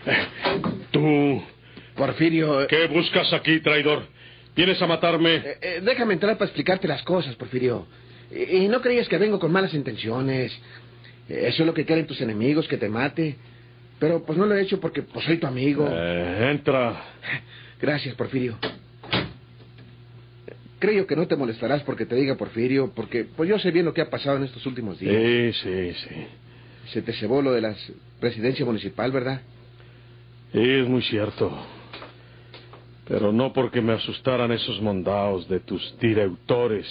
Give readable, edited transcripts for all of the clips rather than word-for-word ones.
Tú... Porfirio... ¿Qué buscas aquí, traidor? ¿Vienes a matarme? Déjame entrar para explicarte las cosas, Porfirio. Y no creías que vengo con malas intenciones. Eso es lo que quieren tus enemigos, que te mate. Pero pues no lo he hecho porque pues soy tu amigo. Entra. Gracias, Porfirio. Creo que no te molestarás porque te diga Porfirio, porque pues yo sé bien lo que ha pasado en estos últimos días. Sí. Se te cebó lo de la presidencia municipal, ¿verdad? Es muy cierto. Pero no porque me asustaran esos mondaos de tus directores.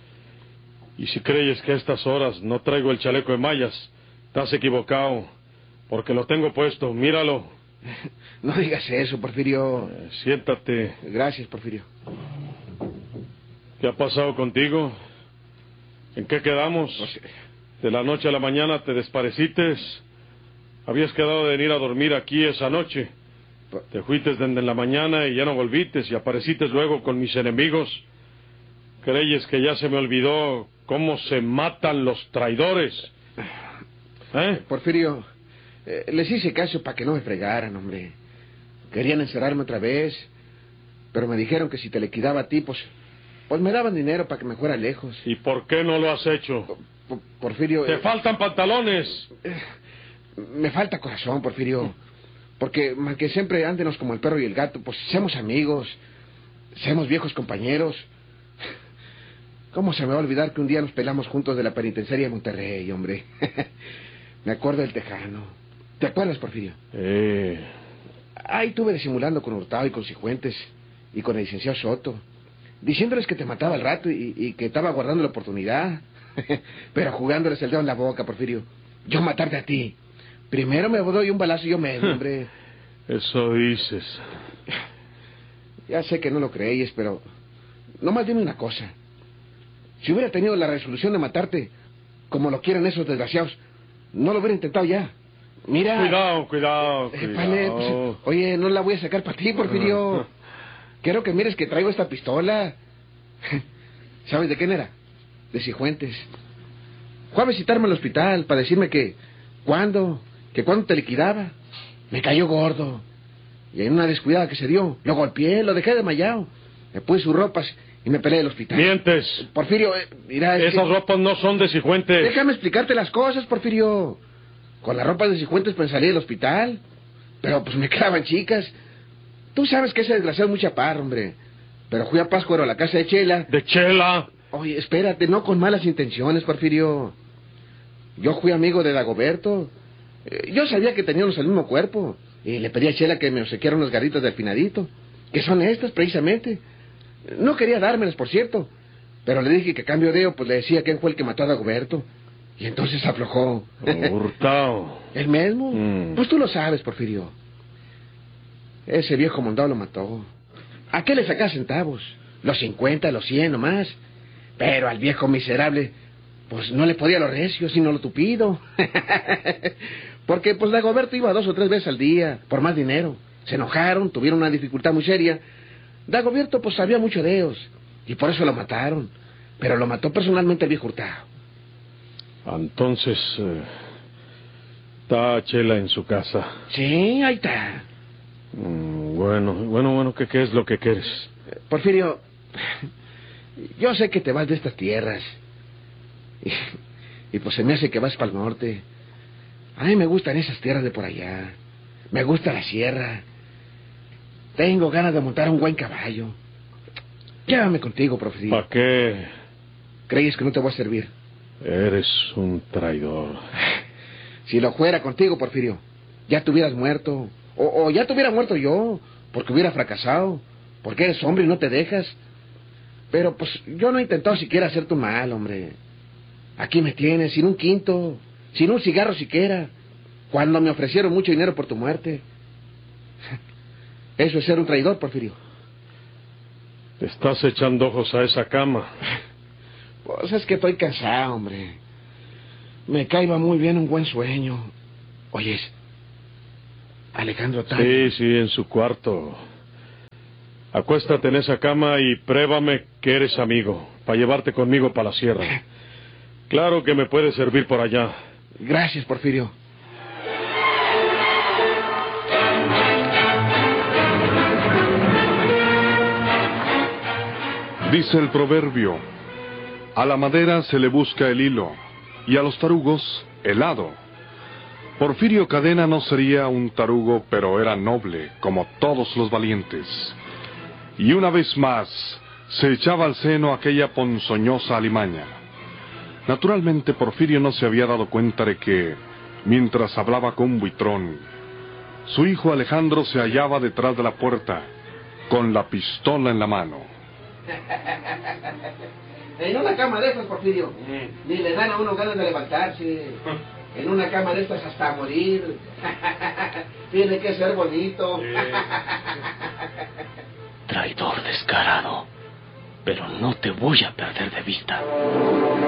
Y si crees que a estas horas no traigo el chaleco de mallas, estás equivocado. Porque lo tengo puesto, míralo. No digas eso, Porfirio. Siéntate. Gracias, Porfirio. ¿Qué ha pasado contigo? ¿En qué quedamos? No sé. De la noche a la mañana te desapareciste. Habías quedado de venir a dormir aquí esa noche. Te fuiste desde la mañana y ya no volviste y apareciste luego con mis enemigos. ¿Creyes que ya se me olvidó cómo se matan los traidores? Porfirio, les hice caso para que no me fregaran, hombre. Querían encerrarme otra vez, pero me dijeron que si te liquidaba a ti, pues me daban dinero para que me fuera lejos. ¿Y por qué no lo has hecho? Porfirio... ¡Te faltan pantalones! Me falta corazón, Porfirio. Porque, aunque siempre ándenos como el perro y el gato, pues seamos amigos, seamos viejos compañeros. ¿Cómo se me va a olvidar que un día nos pelamos juntos de la penitenciaria de Monterrey, hombre? Me acuerdo del Tejano. ¿Te acuerdas, Porfirio? Ahí estuve disimulando con Hurtado y con Cifuentes y con el licenciado Soto, diciéndoles que te mataba al rato y que estaba guardando la oportunidad. Pero jugándoles el dedo en la boca, Porfirio. Yo matarte a ti. Primero me doy un balazo yo mismo, hombre. Eso dices. Ya sé que no lo creéis, pero... Nomás dime una cosa. Si hubiera tenido la resolución de matarte, como lo quieren esos desgraciados, no lo hubiera intentado ya. Mira... Cuidado. Pues, oye, no la voy a sacar para ti, Porfirio. Quiero que mires que traigo esta pistola. ¿Sabes de quién era? De Cifuentes. Fue a visitarme al hospital para decirme que... ¿Cuándo te liquidaba? Me cayó gordo. Y en una descuidada que se dio, lo golpeé, lo dejé desmayado. Me puse sus ropas y me peleé del hospital. ¡Mientes! Porfirio, mira... Esas ropas no son de Cifuentes. Déjame explicarte las cosas, Porfirio. Con las ropas de Cifuentes pues salí del hospital. Pero pues me quedaban chicas. Tú sabes que ese desgraciado es muy chaparro, hombre. Pero fui a Páscuaro a la casa de Chela. ¿De Chela? Oye, espérate, no con malas intenciones, Porfirio. Yo fui amigo de Dagoberto. Yo sabía que teníamos el mismo cuerpo. Y le pedí a Chela que me obsequiara unas garritas de Finadito, que son estas, precisamente. No quería dármelas, por cierto. Pero le dije que a cambio de ello, pues le decía quién fue el que mató a Dagoberto. Y entonces aflojó. Hurtado. ¿El mismo? Pues tú lo sabes, Porfirio. Ese viejo mondado lo mató. ¿A qué le sacás centavos? Los 50, los 100 nomás. Pero al viejo miserable... Pues no le podía lo recio, sino lo tupido. Porque pues Dagoberto iba 2 o 3 veces al día, por más dinero. Se enojaron, tuvieron una dificultad muy seria. Dagoberto pues sabía mucho de ellos, y por eso lo mataron. Pero lo mató personalmente el viejo Hurtado. Entonces, ¿está Chela en su casa? Sí, ahí está. Bueno, ¿qué es lo que quieres? Porfirio, yo sé que te vas de estas tierras. Y pues se me hace que vas para el norte. A mí me gustan esas tierras de por allá. Me gusta la sierra. Tengo ganas de montar un buen caballo. Llévame contigo, Porfirio. ¿Para qué? ¿Crees que no te voy a servir? Eres un traidor. Si lo fuera contigo, Porfirio, ya te hubieras muerto. O ya te hubiera muerto yo, porque hubiera fracasado. Porque eres hombre y no te dejas. Pero pues yo no he intentado siquiera hacerte un mal, hombre. Aquí me tienes, sin un quinto, sin un cigarro siquiera, cuando me ofrecieron mucho dinero por tu muerte. Eso es ser un traidor, Porfirio. Te estás echando ojos a esa cama. Pues es que estoy cansado, hombre. Me caiba muy bien un buen sueño. Oyes, Alejandro está... Sí, en su cuarto. Acuéstate en esa cama y pruébame que eres amigo, para llevarte conmigo para la sierra. Claro que me puede servir por allá. Gracias, Porfirio. Dice el proverbio: a la madera se le busca el hilo, y a los tarugos el hado. Porfirio Cadena no sería un tarugo, pero era noble, como todos los valientes. Y una vez más se echaba al seno aquella ponzoñosa alimaña. Naturalmente Porfirio no se había dado cuenta de que, mientras hablaba con Buitrón, su hijo Alejandro se hallaba detrás de la puerta, con la pistola en la mano. En una cama de estas, Porfirio, ni le dan a uno ganas de levantarse. En una cama de estas hasta morir. Tiene que ser bonito. Traidor descarado, pero no te voy a perder de vista.